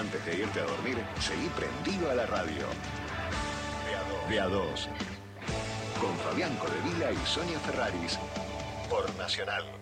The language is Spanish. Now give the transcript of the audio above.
Antes de irte a dormir, seguí prendido a la radio. De a dos. Con Fabián Codevila y Sonia Ferraris. Por Nacional.